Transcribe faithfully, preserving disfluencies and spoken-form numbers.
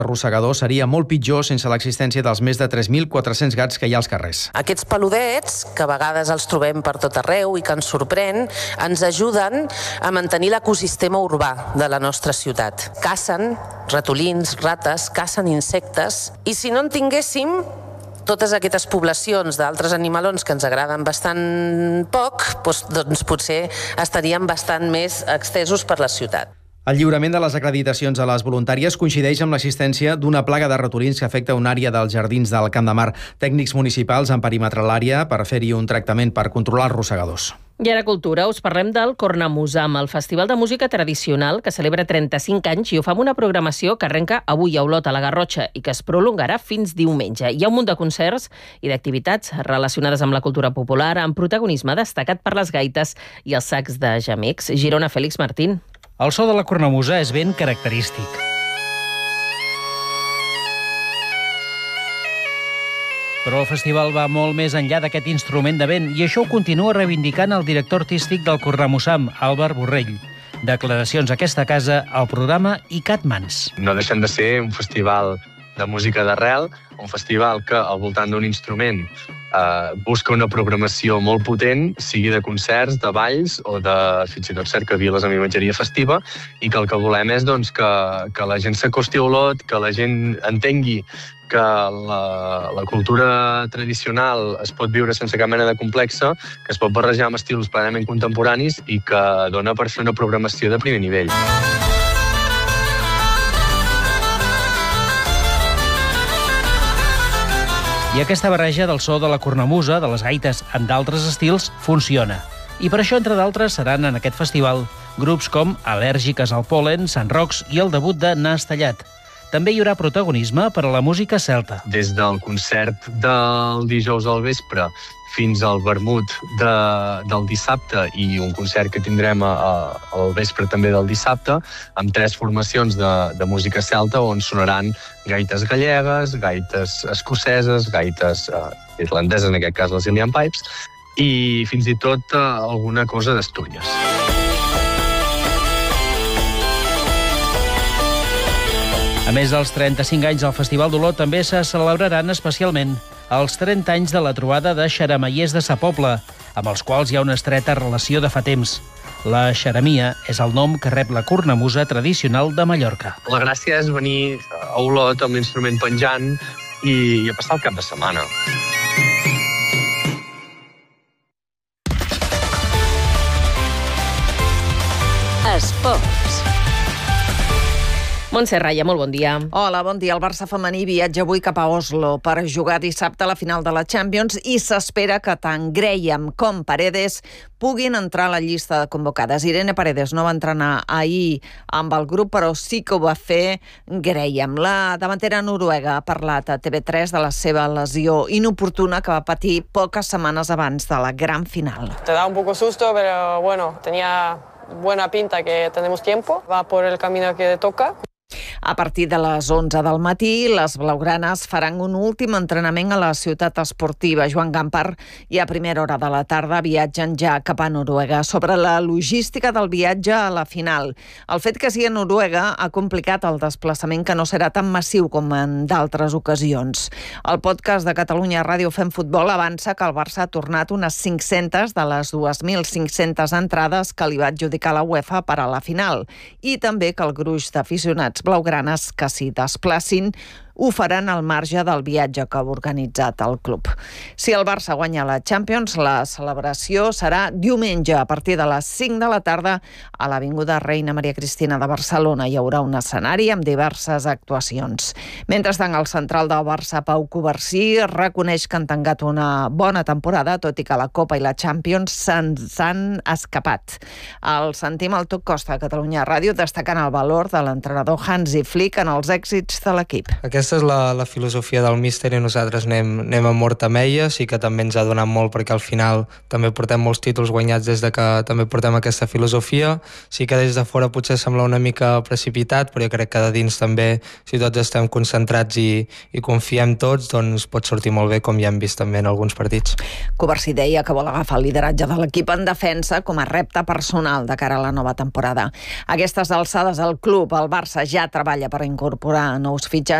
arrossegador seria molt pitjor sense l'existència dels més de tres mil quatre-cents gats que hi ha als carrers. Aquests peludets, que a vegades els trobem per tot arreu i que ens sorprèn, ens ajuden a mantenir l'ecosistema urbà de la nostra ciutat. Cacen ratolins, rates, cacen insectes, i si no en tinguéssim, totes aquestes poblacions d'altres animalons que ens agraden bastant poc, doncs, doncs potser estaríem bastant més extesos per la ciutat. El lliurament de les acreditacions a les voluntàries coincideix amb l'existència d'una plaga de ratolins que afecta una àrea dels jardins del Camp de Mar. Tècnics municipals han perimetrat l'àrea per fer-hi un tractament per controlar els rosegadors. I ara cultura, us parlem del Cornamusam, el festival de música tradicional que celebra trenta-cinc anys i ho fa amb una programació que arrenca avui a Olot, a la Garrotxa, i que es prolongarà fins diumenge. Hi ha un munt de concerts i d'activitats relacionades amb la cultura popular, amb protagonisme destacat per les gaites i els sacs de gemecs. Girona, Fèlix Martín. El so de la cornamusa és ben característic. Però el festival va molt més enllà d'aquest instrument de vent i això ho continua reivindicant el director artístic del Cornamusam, Àlvar Borrell. Declaracions a aquesta casa al programa I C A T Mans. No deixen de ser un festival de música d'arrel, un festival que al voltant d'un instrument eh, busca una programació molt potent, sigui de concerts, de balls o de fins i tot cercaviles amb imatgeria festiva, i que el que volem és doncs, que, que la gent s'acosti a Olot, que la gent entengui que la, la cultura tradicional es pot viure sense cap mena de complexa, que es pot barrejar amb estils plenament contemporanis i que dona per fer una programació de primer nivell. I aquesta barreja del so de la cornamusa, de les gaites amb d'altres estils, funciona. I per això, entre d'altres, seran en aquest festival grups com Al·lèrgiques al pol·len, Sant Rocs i el debut de Nas Tallat. També hi haurà protagonisme per a la música celta. Des del concert del dijous al vespre fins al vermut de, del dissabte i un concert que tindrem a, a, al vespre també del dissabte, amb tres formacions de, de música celta on sonaran gaites gallegues, gaites escoceses, gaites eh, irlandeses, en aquest cas les Ilian Pipes, i fins i tot eh, alguna cosa d'Astúries. A més dels trenta-cinc anys del Festival d'Olot, també se celebraran especialment els trenta anys de la trobada de xarameiers de Sa Pobla, amb els quals hi ha una estreta relació de fa temps. La xaramia és el nom que rep la cornamusa tradicional de Mallorca. La gràcia és venir a Olot amb l'instrument penjant i, i a passar el cap de setmana. Esports. Montse Raya, molt bon dia. Hola, bon dia. El Barça femení viatja avui cap a Oslo per jugar dissabte a la final de la Champions i s'espera que tant Graham com Paredes puguin entrar a la llista de convocades. Irene Paredes no va entrenar ahir amb el grup, però sí que ho va fer Graham. La davantera noruega ha parlat a T V tres de la seva lesió inoportuna que va patir poques setmanes abans de la gran final. Te da un poco susto, pero bueno, tenía buena pinta que tenemos tiempo. Va por el camino que toca. A partir de les onze del matí, les blaugranes faran un últim entrenament a la ciutat esportiva Joan Gampar i a primera hora de la tarda viatgen ja cap a Noruega. Sobre la logística del viatge a la final, el fet que sigui a Noruega ha complicat el desplaçament, que no serà tan massiu com en d'altres ocasions. El podcast de Catalunya Ràdio Fem Futbol avança que el Barça ha tornat unes cinc-centes de les dues mil cinc-centes entrades que li va adjudicar la UEFA per a la final, i també que el gruix d'aficionats blaugranes que s'hi desplacin ho faran al marge del viatge que ha organitzat el club. Si el Barça guanya la Champions, la celebració serà diumenge a partir de les cinc de la tarda a l'Avinguda Reina Maria Cristina de Barcelona. Hi haurà un escenari amb diverses actuacions. Mentrestant, el central del Barça, Pau Covarsí, reconeix que han tancat una bona temporada, tot i que la Copa i la Champions se'ns han escapat. El sentim al Toc Costa a Catalunya Ràdio, destacant el valor de l'entrenador Hansi Flick en els èxits de l'equip. Aquest aquesta és la, la filosofia del míster i nosaltres anem, anem a mort amb ella. Sí que també ens ha donat molt perquè al final també portem molts títols guanyats des de que també portem aquesta filosofia. Sí que des de fora potser sembla una mica precipitat, però jo crec que de dins també, si tots estem concentrats i, i confiem tots, doncs pot sortir molt bé, com ja hem vist també en alguns partits. Covarsí deia que vol agafar el lideratge de l'equip en defensa com a repte personal de cara a la nova temporada. A aquestes alçades, el club, el Barça, ja treballa per incorporar nous fitxatges